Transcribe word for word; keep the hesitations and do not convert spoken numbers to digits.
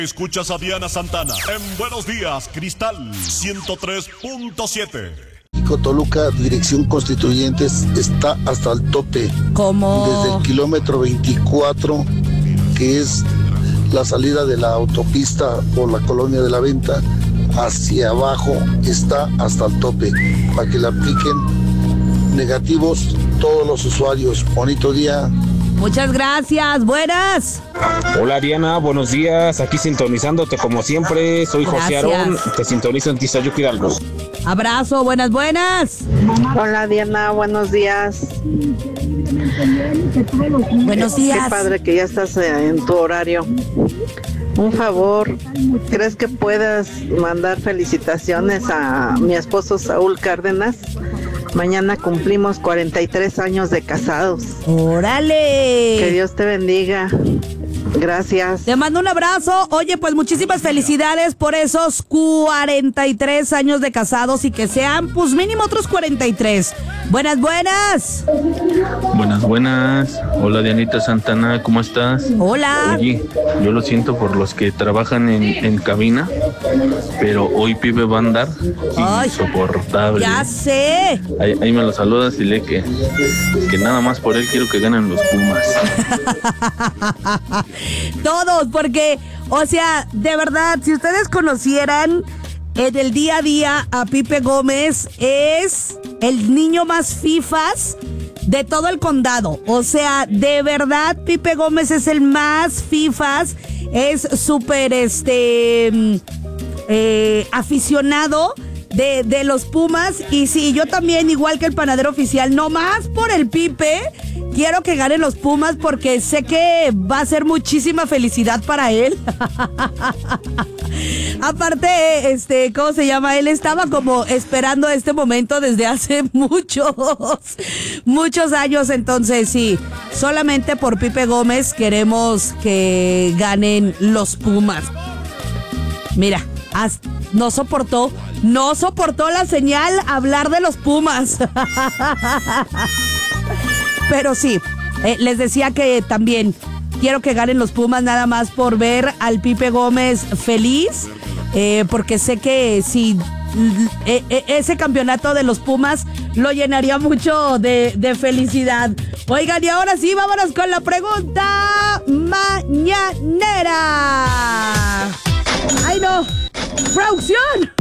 Escuchas a Diana Santana en Buenos Días, Cristal ciento tres punto siete. Toluca, dirección Constituyentes, está hasta el tope. ¿Cómo? Desde el kilómetro veinticuatro, que es la salida de la autopista por la Colonia de la Venta, hacia abajo, está hasta el tope. Para que la apliquen negativos todos los usuarios. Bonito día. Muchas gracias, buenas. Hola Diana, buenos días, aquí sintonizándote como siempre, soy José Aarón, te sintonizo en Tizayuca, Hidalgo. Abrazo, buenas, buenas. Hola Diana, buenos días. Buenos días. Qué padre que ya estás en tu horario. Un favor, ¿crees que puedas mandar felicitaciones a mi esposo Saúl Cárdenas? Mañana cumplimos cuarenta y tres años de casados. ¡Órale! Que Dios te bendiga. Gracias. Te mando un abrazo. Oye, pues muchísimas felicidades por esos cuarenta y tres años de casados y que sean, pues mínimo otros cuarenta y tres. Buenas, buenas. Buenas, buenas. Hola Dianita Santana, ¿cómo estás? Hola. Oye, yo lo siento por los que trabajan en, en cabina, pero hoy Pipe va a andar insoportable. Ya sé. Ahí, ahí me lo saludas y le que, que nada más por él quiero que ganen los Pumas. Todos, porque, o sea, de verdad, si ustedes conocieran en el día a día a Pipe Gómez, es el niño más fifas de todo el condado. O sea, de verdad, Pipe Gómez es el más fifas, es súper, este, eh, aficionado de, de los Pumas. Y sí, yo también, igual que el panadero oficial, no más por el Pipe, quiero que ganen los Pumas porque sé que va a ser muchísima felicidad para él. Aparte, este, ¿cómo se llama? Él estaba como esperando este momento desde hace muchos, muchos años. Entonces, sí, solamente por Pipe Gómez queremos que ganen los Pumas. Mira, hasta no soportó, no soportó la señal hablar de los Pumas. Pero sí, eh, les decía que también quiero que ganen los Pumas nada más por ver al Pipe Gómez feliz, eh, porque sé que si eh, eh, ese campeonato de los Pumas lo llenaría mucho de, de felicidad. Oigan, y ahora sí, vámonos con la pregunta mañanera. ¡Ay, no! ¡Producción!